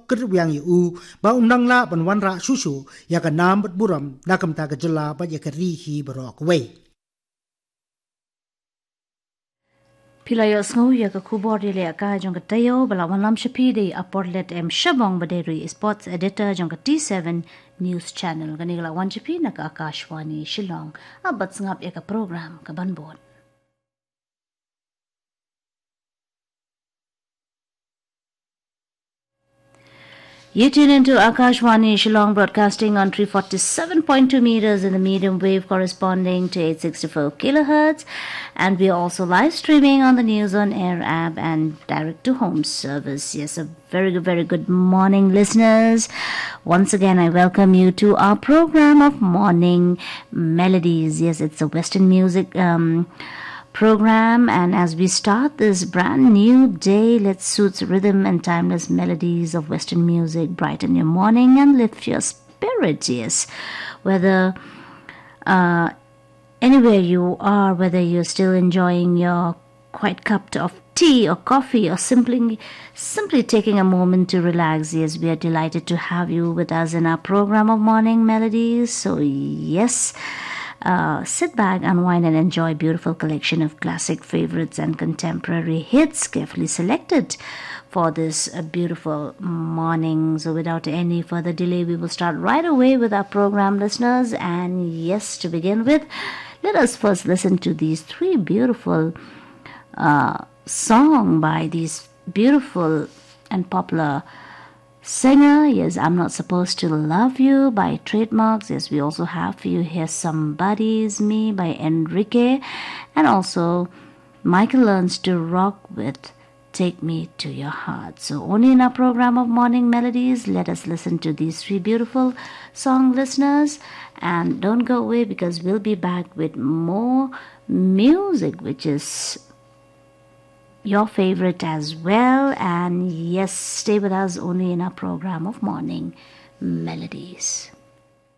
กระเวียงอยู่บานังละบันวันระชูยากันน้ำบัดบุรมนักกำตากจลาบัดยากรีฮีบรอกเวพิลายสงูยากคูบอร์ดีเลยกาจงกตยบลาวันลำชพีดีอพอร์ตเลตชบองบดรีสปอร์ตเอดิเตอร์จงกT7 News Channel กันนี่ละวันชพีนักอากาศวานีชิลองบัดสงับยากโปรแกรมกับบันบอนYou tune into Akashwani Shillong broadcasting on 347.2 meters in the medium wave corresponding to 864 kilohertz, and we are also live streaming on the News on Air app and direct to home service. Yes, a very good morning, listeners. Once again, I welcome you to our program of Morning Melodies. Yes, it's a Western music program, and as we start this brand new day, let's soothe rhythm and timeless melodies of Western music, brighten your morning and lift your spirits. Yes, whether anywhere you are, whether you're still enjoying your quiet cup of tea or coffee, or simply taking a moment to relax, yes, we are delighted to have you with us in our program of Morning Melodies. So yes, sit back, unwind, and enjoy a beautiful collection of classic favorites and contemporary hits carefully selected for this beautiful morning. So without any further delay, we will start right away with our program, listeners. And yes, to begin with, let us first listen to these three beautiful songs by these beautiful and popular singer. Yes, I'm Not Supposed to Love You by Trademarks. Yes, we also have for you here Somebody's Me by Enrique, and also Michael Learns to Rock with Take Me to Your Heart. So only in our program of Morning Melodies, let us listen to these three beautiful song, listeners, and don't go away, because we'll be back with more music which is your favorite as well. And yes, stay with us only in our program of Morning Melodies.